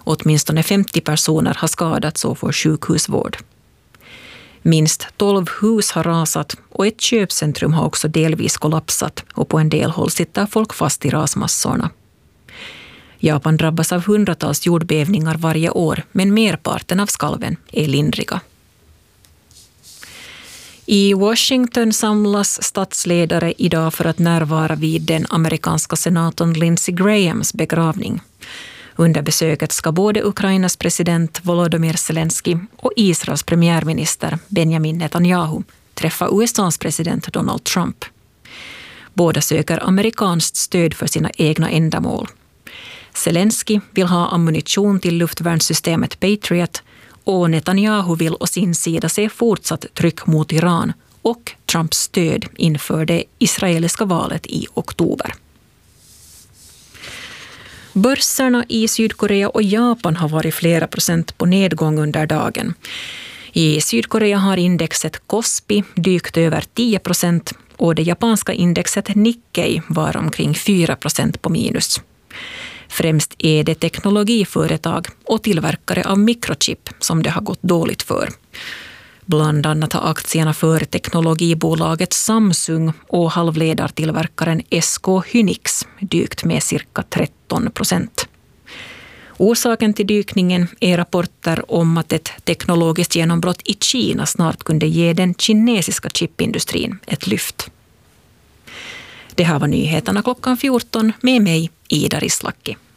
Åtminstone 50 personer har skadats och får sjukhusvård. Minst 12 hus har rasat och ett köpcentrum har också delvis kollapsat och på en del håll sitter folk fast i rasmassorna. Japan drabbas av hundratals jordbävningar varje år, men merparten av skalven är lindriga. I Washington samlas statsledare idag för att närvara vid den amerikanska senatorn Lindsey Grahams begravning. Under besöket ska både Ukrainas president Volodymyr Zelensky och Israels premiärminister Benjamin Netanyahu träffa USAs president Donald Trump. Båda söker amerikanskt stöd för sina egna ändamål. Zelensky vill ha ammunition till luftvärnssystemet Patriot och Netanyahu vill å sin sida se fortsatt tryck mot Iran och Trumps stöd inför det israeliska valet i oktober. Börserna i Sydkorea och Japan har varit flera procent på nedgång under dagen. I Sydkorea har indexet Kospi dykt över 10% och det japanska indexet Nikkei var omkring 4% på minus. Främst är det teknologiföretag och tillverkare av mikrochip som det har gått dåligt för. Bland annat har aktierna för teknologibolaget Samsung och halvledartillverkaren SK Hynix dykt med cirka 13%. Orsaken till dykningen är rapporter om att ett teknologiskt genombrott i Kina snart kunde ge den kinesiska chipindustrin ett lyft. Det här var nyheterna klockan 14 med mig, Ida Rislaki.